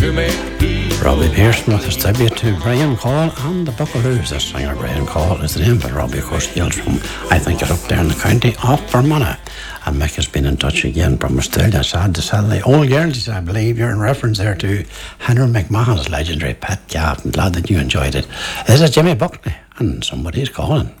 Robbie Pearson with his tribute to Brian Call and the Buckaroos. The singer Brian Call is the name, but Robbie, of course, hails from, I think it's up there in the county of Fermanagh. And Mick has been in touch again from Australia. Sad to say, the old girls, I believe you're in reference there to Henry McMahon's legendary Pet Cat. I'm glad that you enjoyed it. This is Jimmy Buckley, and somebody's calling.